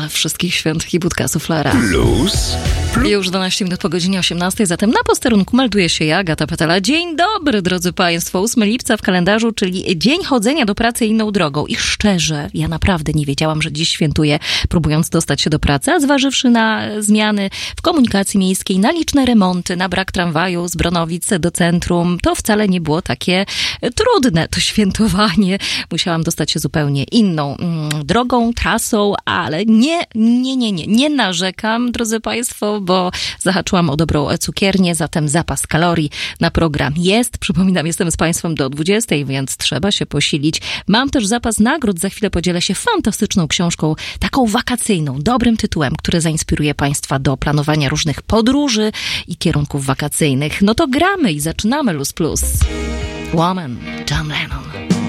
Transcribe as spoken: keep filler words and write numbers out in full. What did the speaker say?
wszystkich świętych i Budka Suflera. Plus, plus. Już dwanaście minut po godzinie osiemnastej, zatem na posterunku melduje się ja, Agata Petela. Dzień dobry, drodzy państwo. ósmego lipca w kalendarzu, czyli dzień chodzenia do pracy inną drogą. I szczerze, ja naprawdę nie wiedziałam, że dziś świętuję, próbując dostać się do pracy, a zważywszy na zmiany w komunikacji miejskiej, na liczne remonty, na brak tramwaju z Bronowic do centrum, to wcale nie było takie trudne to świętowanie. Musiałam dostać się zupełnie inną mm, drogą, trasą, ale nie, nie, nie, nie, nie narzekam, drodzy państwo, bo zahaczyłam o dobrą cukiernię, zatem zapas kalorii na program jest. Przypominam, jestem z państwem do dwudziestej, więc trzeba się posilić. Mam też zapas nagród, za chwilę podzielę się fantastyczną książką, taką wakacyjną, dobrym tytułem, który zainspiruje państwa do planowania różnych podróży i kierunków wakacyjnych. No to gramy i zaczynamy Luz Plus. Woman, John Lennon.